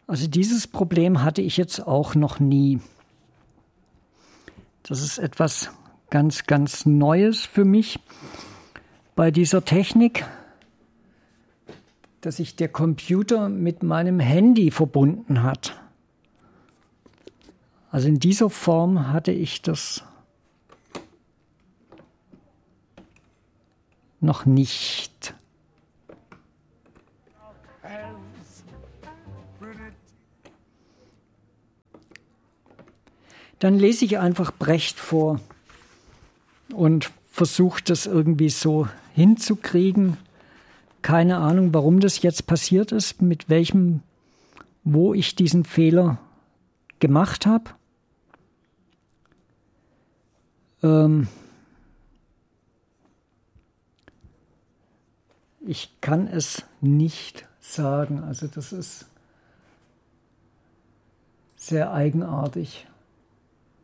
Also dieses Problem hatte ich jetzt auch noch nie. Das ist etwas ganz, ganz Neues für mich bei dieser Technik, dass sich der Computer mit meinem Handy verbunden hat. Also in dieser Form hatte ich das noch nicht. Dann lese ich einfach Brecht vor und versuche das irgendwie so hinzukriegen. Keine Ahnung, warum das jetzt passiert ist, wo ich diesen Fehler gemacht habe. Ich kann es nicht sagen. Also das ist sehr eigenartig.